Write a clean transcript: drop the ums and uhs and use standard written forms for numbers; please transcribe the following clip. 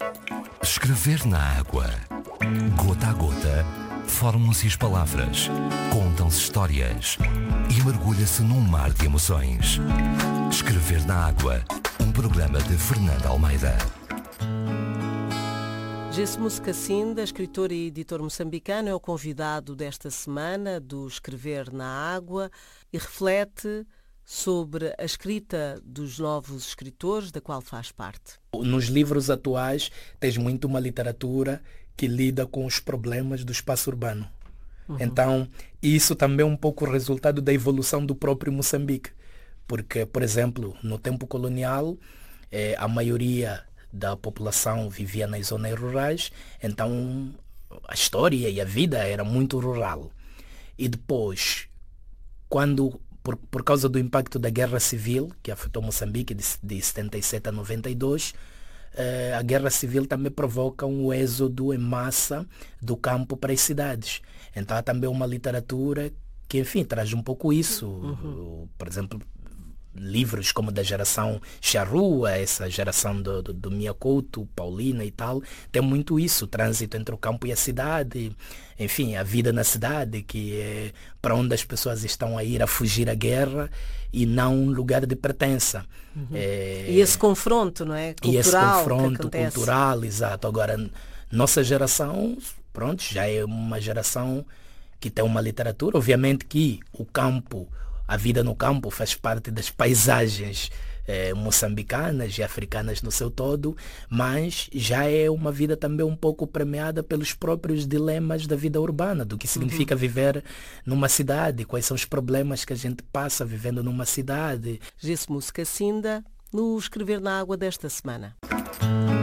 Escrever na água. Gota a gota, formam-se as palavras, contam-se histórias e mergulha-se num mar de emoções. Escrever na água, um programa de Fernanda Almeida. Jesmus Cassinda, escritor e editor moçambicano, é o convidado desta semana do Escrever na Água e reflete sobre a escrita dos novos escritores, da qual faz parte. Nos livros atuais tens muito uma literatura que lida com os problemas do espaço urbano. Então, isso também é um pouco o resultado da evolução do próprio Moçambique. Porque, por exemplo, no tempo colonial, a maioria da população vivia nas zonas rurais, então a história e a vida era muito rural. E depois, quando, por causa do impacto da Guerra Civil, que afetou Moçambique de 77 a 92, a Guerra Civil também provoca um êxodo em massa do campo para as cidades. Então há também uma literatura que, enfim, traz um pouco isso. Por exemplo, livros como da geração Charrua, essa geração do Mia Couto, Paulina e tal, tem muito isso, o trânsito entre o campo e a cidade, enfim, a vida na cidade, que é para onde as pessoas estão a ir a fugir à guerra e não um lugar de pertença. E esse confronto, não é? Cultural, e esse confronto que acontece. cultural, exato. Agora, nossa geração, pronto, já é uma geração que tem uma literatura, obviamente que o campo, a vida no campo faz parte das paisagens moçambicanas e africanas no seu todo, mas já é uma vida também um pouco premiada pelos próprios dilemas da vida urbana, do que significa viver numa cidade, quais são os problemas que a gente passa vivendo numa cidade. Jesmus Cassinda, no Escrever na Água desta semana.